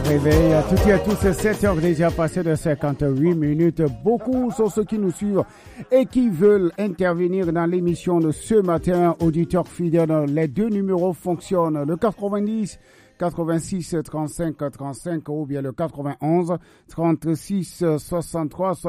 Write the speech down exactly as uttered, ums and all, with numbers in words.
réveil à toutes et à tous, c'est sept heures déjà passées de cinquante-huit minutes. Beaucoup sont ceux qui nous suivent et qui veulent intervenir dans l'émission de ce matin. Auditeurs fidèles, les deux numéros fonctionnent. Le quatre-vingt-dix, quatre-vingt-six, trente-cinq, trente-cinq ou bien le quatre-vingt-onze, trente-six, soixante-trois,